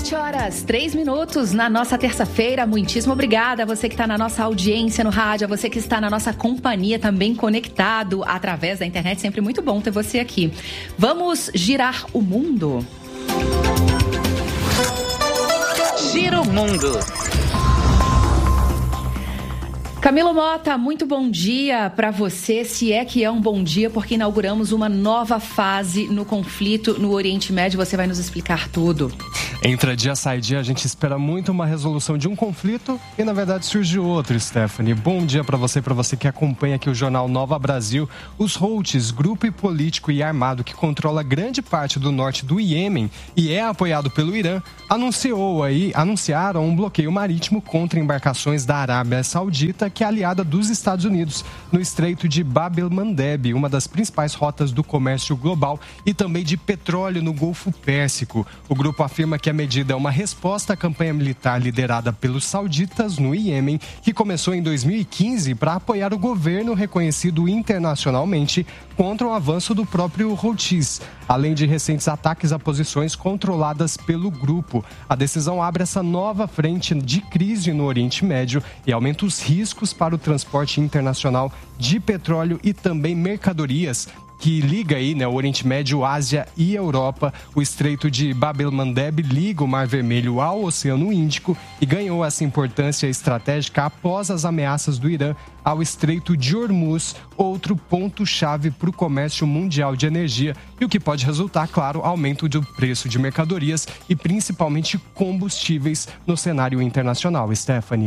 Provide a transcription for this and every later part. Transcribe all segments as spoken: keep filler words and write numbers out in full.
sete horas, três minutos na nossa terça-feira. Muitíssimo obrigada a você que está na nossa audiência no rádio, a você que está na nossa companhia também conectado através da internet. Sempre muito bom ter você aqui. Vamos girar o mundo. Gira o mundo. Camilo Mota, muito bom dia para você, se é que é um bom dia, porque inauguramos uma nova fase no conflito no Oriente Médio. Você vai nos explicar tudo. Entra dia, sai dia, a gente espera muito uma resolução de um conflito e, na verdade, surge outro, Stephanie. Bom dia para você, para você que acompanha aqui o jornal Nova Brasil. Os Houthis, grupo político e armado que controla grande parte do norte do Iêmen e é apoiado pelo Irã, anunciou aí, anunciaram um bloqueio marítimo contra embarcações da Arábia Saudita, que é aliada dos Estados Unidos, no Estreito de Bab el-Mandeb, uma das principais rotas do comércio global e também de petróleo no Golfo Pérsico. O grupo afirma que a medida é uma resposta à campanha militar liderada pelos sauditas no Iêmen, que começou em dois mil e quinze para apoiar o governo reconhecido internacionalmente contra o avanço do próprio Houthis, além de recentes ataques a posições controladas pelo grupo. A decisão abre essa nova frente de crise no Oriente Médio e aumenta os riscos para o transporte internacional de petróleo e também mercadorias, que liga aí, né, o Oriente Médio, Ásia e Europa. O Estreito de Bab el-Mandeb liga o Mar Vermelho ao Oceano Índico e ganhou essa importância estratégica após as ameaças do Irã ao Estreito de Hormuz, outro ponto-chave para o comércio mundial de energia, e o que pode resultar, claro, aumento do preço de mercadorias e principalmente combustíveis no cenário internacional. Stephanie.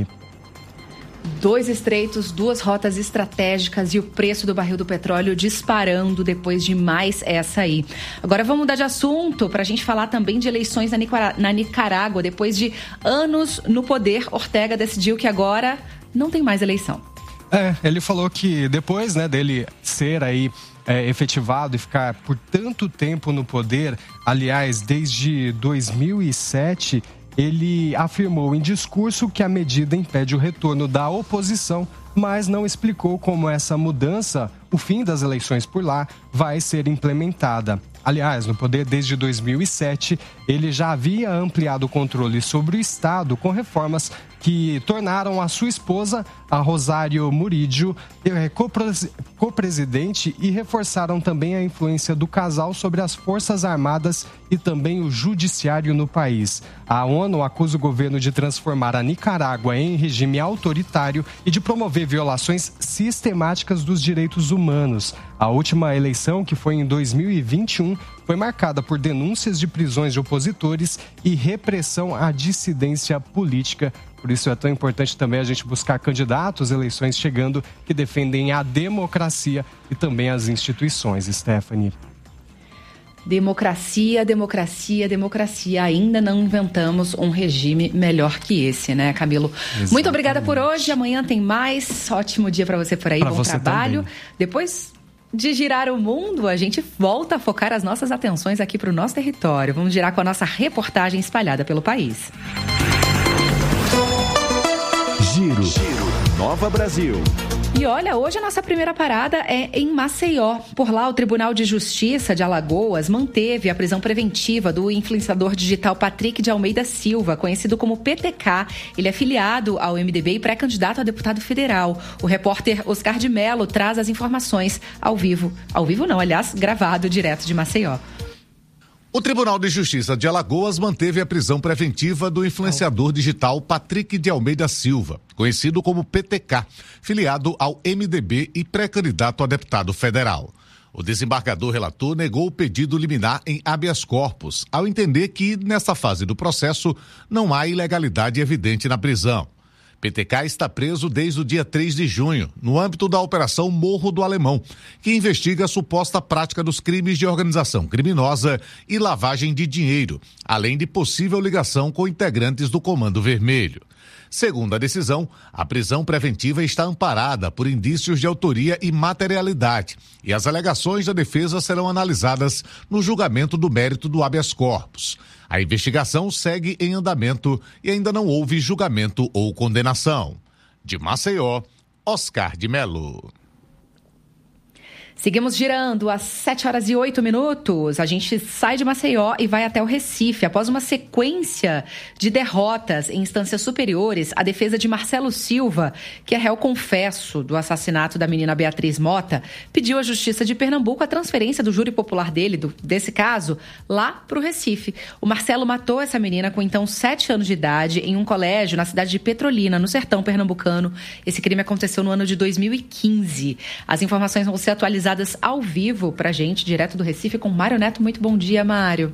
Dois estreitos, duas rotas estratégicas e o preço do barril do petróleo disparando depois de mais essa aí. Agora vamos mudar de assunto para a gente falar também de eleições na, Nicar- na Nicarágua. Depois de anos no poder, Ortega decidiu que agora não tem mais eleição. É, ele falou que depois, né, dele ser aí é, efetivado e ficar por tanto tempo no poder, aliás, desde dois mil e sete... ele afirmou em discurso que a medida impede o retorno da oposição, mas não explicou como essa mudança, o fim das eleições por lá, vai ser implementada. Aliás, no poder desde dois mil e sete, ele já havia ampliado o controle sobre o Estado com reformas que tornaram a sua esposa, a Rosário Murillo, co-presidente e reforçaram também a influência do casal sobre as Forças Armadas e também o judiciário no país. A ONU acusa o governo de transformar a Nicarágua em regime autoritário e de promover violações sistemáticas dos direitos humanos. A última eleição, que foi em dois mil e vinte e um, foi marcada por denúncias de prisões de opositores e repressão à dissidência política. Por isso é tão importante também a gente buscar candidatos, eleições chegando, que defendem a democracia e também as instituições. Stephanie. Democracia, democracia, democracia. Ainda não inventamos um regime melhor que esse, né, Camilo? Exatamente. Muito obrigada por hoje. Amanhã tem mais. Ótimo dia para você por aí. Pra Bom trabalho. Também. Depois de girar o mundo, a gente volta a focar as nossas atenções aqui para o nosso território. Vamos girar com a nossa reportagem espalhada pelo país. Giro, Giro. Nova Brasil. E olha, hoje a nossa primeira parada é em Maceió. Por lá, o Tribunal de Justiça de Alagoas manteve a prisão preventiva do influenciador digital Patrick de Almeida Silva, conhecido como P T K. Ele é filiado ao M D B e pré-candidato a deputado federal. O repórter Oscar de Mello traz as informações ao vivo. Ao vivo não, aliás, gravado direto de Maceió. O Tribunal de Justiça de Alagoas manteve a prisão preventiva do influenciador digital Patrick de Almeida Silva, conhecido como P T K, filiado ao M D B e pré-candidato a deputado federal. O desembargador relator negou o pedido liminar em habeas corpus, ao entender que, nessa fase do processo, não há ilegalidade evidente na prisão. P T K está preso desde o dia três de junho, no âmbito da Operação Morro do Alemão, que investiga a suposta prática dos crimes de organização criminosa e lavagem de dinheiro, além de possível ligação com integrantes do Comando Vermelho. Segundo a decisão, a prisão preventiva está amparada por indícios de autoria e materialidade, e as alegações da defesa serão analisadas no julgamento do mérito do habeas corpus. A investigação segue em andamento e ainda não houve julgamento ou condenação. De Maceió, Oscar de Mello. Seguimos girando às sete horas e oito minutos. A gente sai de Maceió e vai até o Recife. Após uma sequência de derrotas em instâncias superiores, a defesa de Marcelo Silva, que é réu confesso do assassinato da menina Beatriz Mota, pediu à Justiça de Pernambuco a transferência do júri popular dele, do, desse caso, lá para o Recife. O Marcelo matou essa menina com então sete anos de idade em um colégio na cidade de Petrolina, no sertão pernambucano. Esse crime aconteceu no ano de dois mil e quinze. As informações vão ser atualizadas ao vivo pra gente, direto do Recife, com Mário Neto. Muito bom dia, Mário.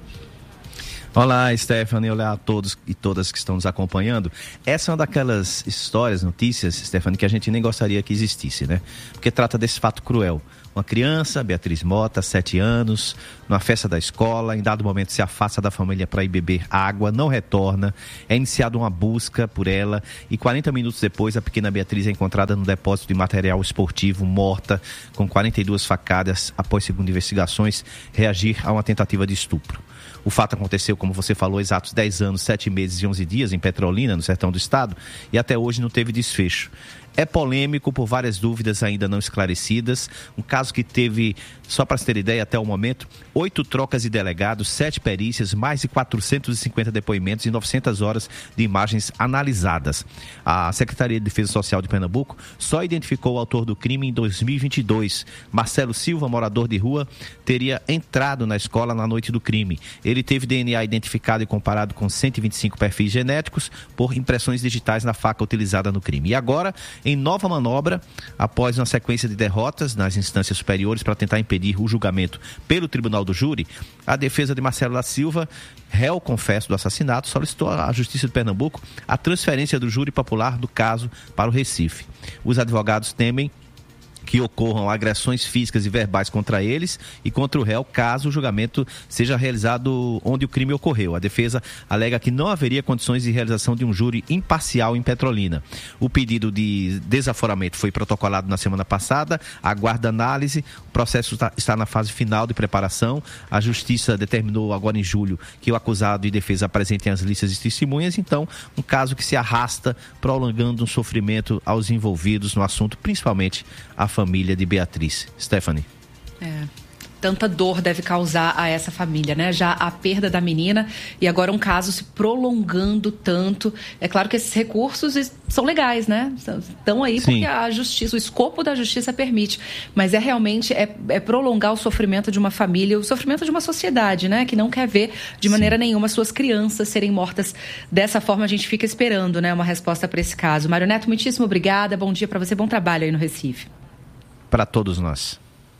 Olá, Stephanie, olá a todos e todas que estão nos acompanhando. Essa é uma daquelas histórias, notícias, Stephanie, que a gente nem gostaria que existisse, né? Porque trata desse fato cruel. Uma criança, Beatriz Mota, sete anos, numa festa da escola, em dado momento se afasta da família para ir beber água, não retorna, é iniciada uma busca por ela e quarenta minutos depois a pequena Beatriz é encontrada no depósito de material esportivo, morta, com quarenta e duas facadas, após, segundo investigações, reagir a uma tentativa de estupro. O fato aconteceu, como você falou, exatos dez anos, sete meses e onze dias em Petrolina, no sertão do estado, e até hoje não teve desfecho. É polêmico por várias dúvidas ainda não esclarecidas. Um caso que teve, só para se ter ideia, até o momento, oito trocas de delegados, sete perícias, mais de quatrocentos e cinquenta depoimentos e novecentas horas de imagens analisadas. A Secretaria de Defesa Social de Pernambuco só identificou o autor do crime em dois mil e vinte e dois. Marcelo Silva, morador de rua, teria entrado na escola na noite do crime. Ele teve D N A identificado e comparado com cento e vinte e cinco perfis genéticos por impressões digitais na faca utilizada no crime. E agora, em nova manobra, após uma sequência de derrotas nas instâncias superiores para tentar impedir o julgamento pelo Tribunal do Júri, a defesa de Marcelo da Silva, réu confesso do assassinato, solicitou à Justiça de Pernambuco a transferência do júri popular do caso para o Recife. Os advogados temem que ocorram agressões físicas e verbais contra eles e contra o réu, caso o julgamento seja realizado onde o crime ocorreu. A defesa alega que não haveria condições de realização de um júri imparcial em Petrolina. O pedido de desaforamento foi protocolado na semana passada, aguarda análise, o processo está na fase final de preparação. A Justiça determinou agora em julho que o acusado e defesa apresentem as listas de testemunhas, então um caso que se arrasta, prolongando um sofrimento aos envolvidos no assunto, principalmente a família de Beatriz. Stephanie. É, tanta dor deve causar a essa família, né? Já a perda da menina e agora um caso se prolongando tanto. É claro que esses recursos são legais, né? Estão aí porque Sim. a justiça, o escopo da justiça permite. Mas é realmente é, é prolongar o sofrimento de uma família, o sofrimento de uma sociedade, né? Que não quer ver de maneira Sim. nenhuma suas crianças serem mortas dessa forma. A gente fica esperando, né? Uma resposta para esse caso. Mário Neto, muitíssimo obrigada. Bom dia para você, bom trabalho aí no Recife. Para todos nós.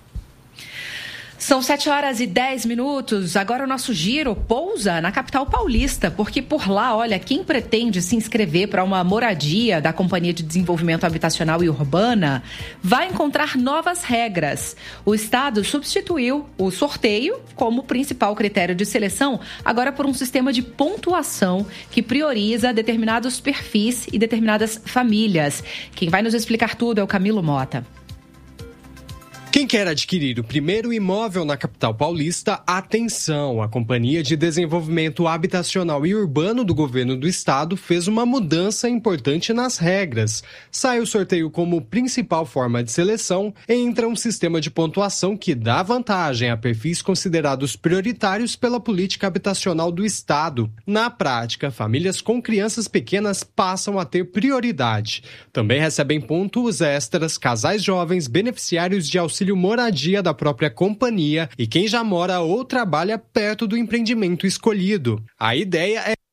São sete horas e dez minutos. Agora o nosso giro pousa na capital paulista, porque por lá, olha, quem pretende se inscrever para uma moradia da Companhia de Desenvolvimento Habitacional e Urbana vai encontrar novas regras. O Estado substituiu o sorteio como principal critério de seleção, agora por um sistema de pontuação que prioriza determinados perfis e determinadas famílias. Quem vai nos explicar tudo é o Camilo Mota. Quem quer adquirir o primeiro imóvel na capital paulista, atenção! A Companhia de Desenvolvimento Habitacional e Urbano do Governo do Estado fez uma mudança importante nas regras. Sai o sorteio como principal forma de seleção, entra um sistema de pontuação que dá vantagem a perfis considerados prioritários pela política habitacional do Estado. Na prática, famílias com crianças pequenas passam a ter prioridade. Também recebem pontos extras casais jovens, beneficiários de auxílio moradia da própria companhia e quem já mora ou trabalha perto do empreendimento escolhido. A ideia é